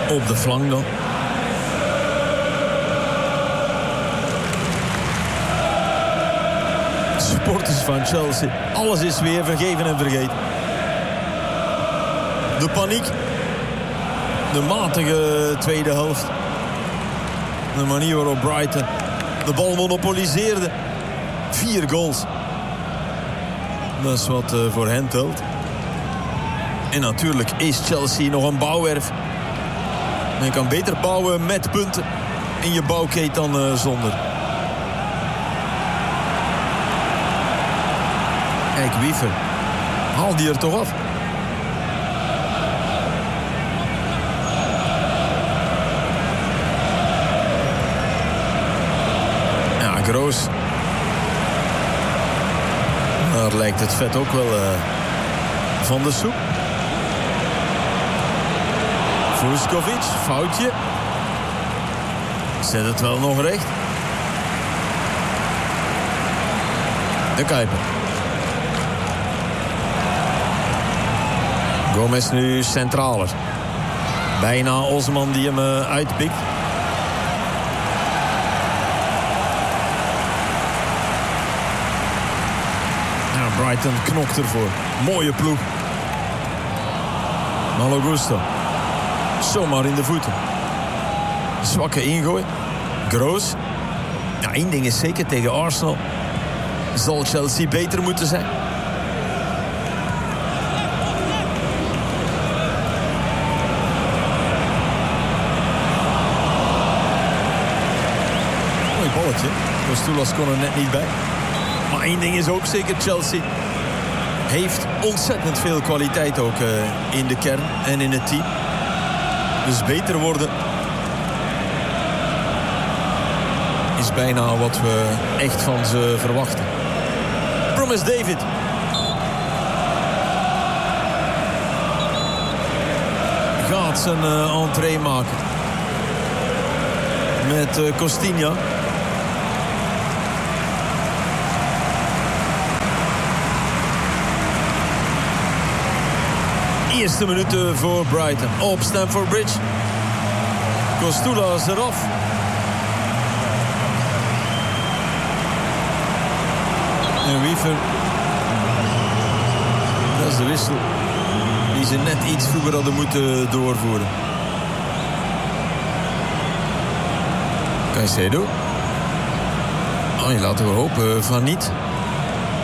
Op de flank dan. Supporters van Chelsea. Alles is weer vergeven en vergeten. De paniek. De matige tweede helft. De manier waarop Brighton de bal monopoliseerde. 4 goals. Dat is wat voor hen telt. En natuurlijk is Chelsea nog een bouwwerf. En je kan beter bouwen met punten in je bouwkeet dan zonder. Kijk, Wiever. Haal die er toch af. Ja, Groos. Daar lijkt het vet ook wel van de soep. Vuskovic, foutje. Zet het wel nog recht. De Kuiper. Gomez nu centraler. Bijna Osman die hem uitpikt. Ja, Brighton knokt ervoor. Mooie ploeg. Malo Gusto. Zomaar in de voeten. Zwakke ingooi. Groos. Ja, één ding is zeker, tegen Arsenal zal Chelsea beter moeten zijn. Mooi balletje. Kostulas kon er net niet bij. Maar één ding is ook zeker, Chelsea heeft ontzettend veel kwaliteit ook in de kern en in het team. Dus beter worden is bijna wat we echt van ze verwachten. Promise David. Gaat zijn entree maken. Met Costinha. Eerste minuten voor Brighton op Stamford Bridge. Kostulas eraf. En Wiever. Dat is de wissel die ze net iets vroeger hadden moeten doorvoeren. Caicedo. Oh, je laten we hopen van niet.